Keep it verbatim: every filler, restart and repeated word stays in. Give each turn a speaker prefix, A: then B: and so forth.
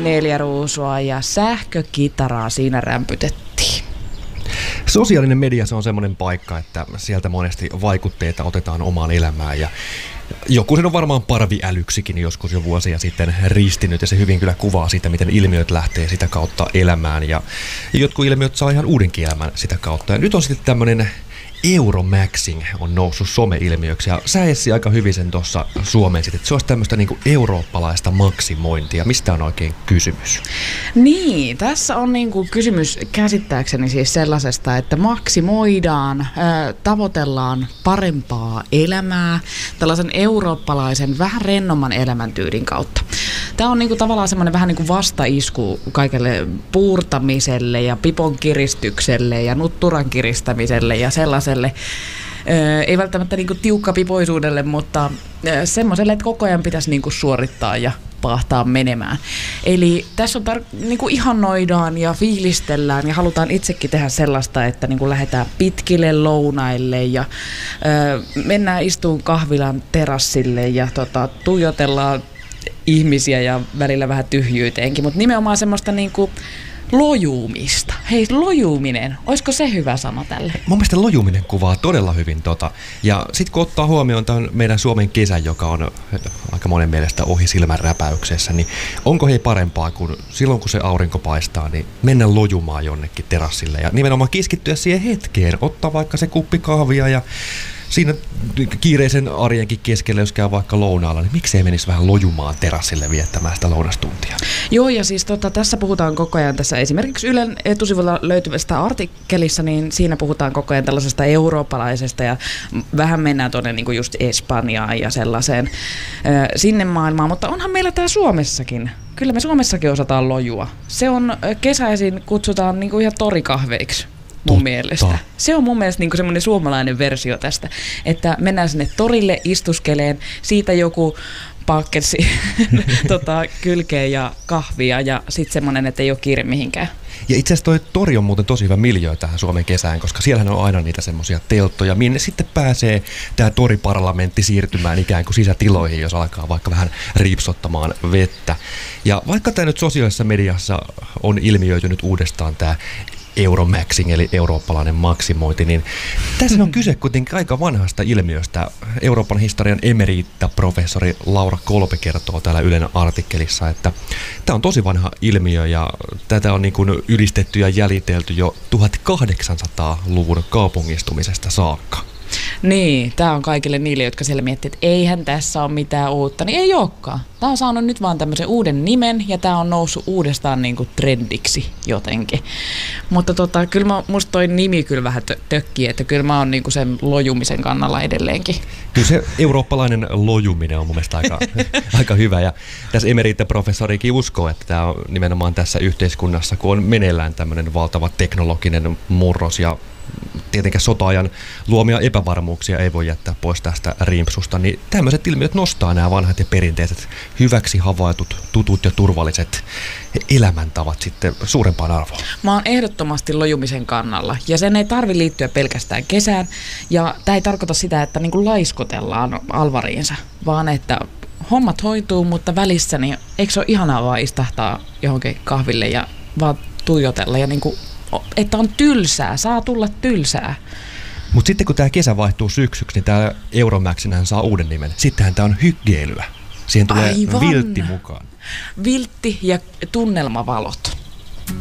A: neljä ruusua ja sähkökitaraa siinä rämpytettiin.
B: Sosiaalinen media, se on semmoinen paikka, että sieltä monesti vaikutteita otetaan omaan elämään ja joku sen on varmaan parviälyksikin joskus jo vuosia sitten ristinyt ja se hyvin kyllä kuvaa sitä, miten ilmiöt lähtee sitä kautta elämään ja jotkut ilmiöt saa ihan uudenkin elämän sitä kautta. Ja nyt on sitten tämmöinen Euromaxing on noussut some-ilmiöksi ja sä Essi aika hyvin sen tuossa suomensit, että se olisi tämmöistä niinku eurooppalaista maksimointia. Mistä on oikein kysymys?
A: Niin, tässä on niinku kysymys käsittääkseni siis sellaisesta, että maksimoidaan, äh, tavoitellaan parempaa elämää tällaisen eurooppalaisen vähän rennomman elämäntyylin kautta. Tämä on niinku tavallaan semmoinen vähän niinku vastaisku kaikelle puurtamiselle ja pipon kiristykselle ja nutturan kiristämiselle ja sellaiselle. Öö, ei välttämättä niinku tiukkapipoisuudelle, mutta öö, semmoiselle, että koko ajan pitäisi niinku suorittaa ja pahtaa menemään. Eli tässä on tar- niinku ihannoidaan ja fiilistellään ja halutaan itsekin tehdä sellaista, että niinku lähdetään pitkille lounaille ja öö, mennään istuun kahvilan terassille ja tota, tuijotellaan ihmisiä ja välillä vähän tyhjyyteenkin, mutta nimenomaan semmoista niinku lojuumista. Hei, lojuuminen. Olisiko se hyvä sana tälle?
B: Mun mielestä lojuuminen kuvaa todella hyvin tota. Ja sit kun ottaa huomioon tämän meidän Suomen kesän, joka on aika monen mielestä ohi silmän räpäyksessä, niin onko hei parempaa kuin silloin, kun se aurinko paistaa, niin mennä lojumaan jonnekin terassille ja nimenomaan keskittyä siihen hetkeen. Ottaa vaikka se kuppi kahvia ja siinä kiireisen arjenkin keskellä, jos käy vaikka lounaalla, niin miksei menisi vähän lojumaan terassille viettämään sitä lounastuntia?
A: Joo, ja siis tota, tässä puhutaan koko ajan tässä esimerkiksi Ylen etusivulla löytyvästä artikkelissa, niin siinä puhutaan koko ajan tällaisesta eurooppalaisesta ja vähän mennään tuonne niin kuin just Espanjaan ja sellaiseen äh, sinne maailmaan, mutta onhan meillä tää Suomessakin. Kyllä me Suomessakin osataan lojua. Se on kesäisin kutsutaan niin kuin ihan torikahveiksi. Mun
B: Totta.
A: mielestä. Se on mun mielestä niinku semmoinen suomalainen versio tästä, että mennään sinne torille istuskeleen, siitä joku pakkesi tota, kylkeä ja kahvia ja sitten semmoinen, että ei ole kiire mihinkään.
B: Ja itse asiassa toi tori on muuten tosi hyvä miljöö tähän Suomen kesään, koska siellähän on aina niitä semmoisia telttoja, minne sitten pääsee tämä toriparlamentti siirtymään ikään kuin sisätiloihin, jos alkaa vaikka vähän riipsottamaan vettä. Ja vaikka tämä nyt sosiaalisessa mediassa on ilmiöitynyt uudestaan tämä Euromaxing eli eurooppalainen maksimointi, niin tässä on kyse kuitenkin aika vanhasta ilmiöstä. Euroopan historian emeriittaprofessori Laura Kolpe kertoo täällä Ylen artikkelissa, että tämä on tosi vanha ilmiö ja tätä on niin kuin ylistetty ja jäljitelty jo tuhatkahdeksansataaluvun kaupungistumisesta saakka.
A: Niin, tämä on kaikille niille, jotka siellä miettii, että eihän tässä ole mitään uutta, niin ei olekaan. Tämä on saanut nyt vaan tämmöisen uuden nimen ja tämä on noussut uudestaan niinku trendiksi jotenkin. Mutta tota, kyllä mä, musta toi nimi kyllä vähän tö- tökkii, että kyllä mä oon niinku sen lojumisen kannalla edelleenkin.
B: Kyllä se eurooppalainen lojuminen on mun mielestä aika, aika hyvä ja tässä emeriittaprofessorikin uskoo, että tämä on nimenomaan tässä yhteiskunnassa, kun on meneillään tämmöinen valtava teknologinen murros ja tietenkään sota-ajan luomia epävarmuuksia ei voi jättää pois tästä rimpsusta, niin tämmöiset ilmiöt nostaa nämä vanhat ja perinteiset hyväksi havaitut, tutut ja turvalliset elämäntavat sitten suurempaan arvoon.
A: Mä oon ehdottomasti lojumisen kannalla ja sen ei tarvi liittyä pelkästään kesään ja tämä ei tarkoita sitä, että niinku laiskotellaan alvariinsa, vaan että hommat hoituu, mutta välissä niin eikö se ole ihanaa vaan istahtaa johonkin kahville ja vaan tuijotella ja niinku että on tylsää, saa tulla tylsää.
B: Mutta sitten kun tämä kesä vaihtuu syksyksi, niin tämä Euromaxinhän saa uuden nimen. Sittenhän tämä on hyggeilyä. Siihen tulee
A: Aivan.
B: viltti mukaan.
A: Viltti ja tunnelmavalot.